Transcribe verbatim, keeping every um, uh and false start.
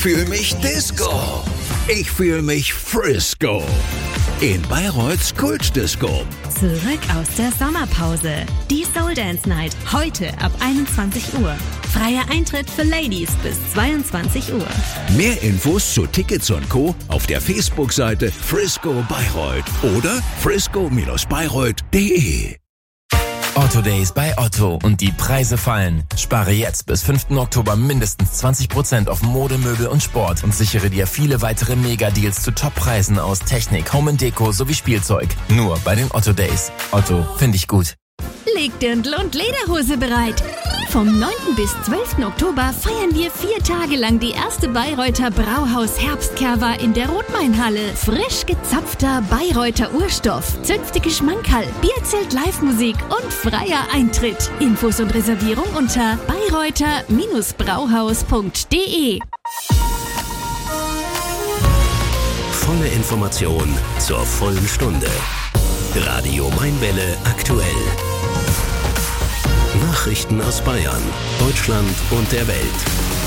Fühl mich Disco. Ich fühl mich Frisco. In Bayreuths Kultdisco. Zurück aus der Sommerpause. Die Soul Dance Night. Heute ab einundzwanzig Uhr. Freier Eintritt für Ladies bis zweiundzwanzig Uhr. Mehr Infos zu Tickets und Co. auf der Facebook-Seite Frisco Bayreuth oder frisco Bayreuth punkt de. Otto Days bei Otto und die Preise fallen. Spare jetzt bis fünften Oktober mindestens zwanzig Prozent auf Mode, Möbel und Sport und sichere dir viele weitere Mega-Deals zu Top-Preisen aus Technik, Home and Deko sowie Spielzeug. Nur bei den Otto Days. Otto, finde ich gut. Leg Dirndl und Lederhose bereit. Vom neunten bis zwölften Oktober feiern wir vier Tage lang die erste Bayreuther Brauhaus Herbstkerwa in der Rotmeinhalle. Frisch gezapfter Bayreuther Urstoff, zünftige Schmankerl, Bierzelt, Live-Musik und freier Eintritt. Infos und Reservierung unter bayreuther Brauhaus punkt de. Volle Information zur vollen Stunde. Radio Mainwelle aktuell. Nachrichten aus Bayern, Deutschland und der Welt.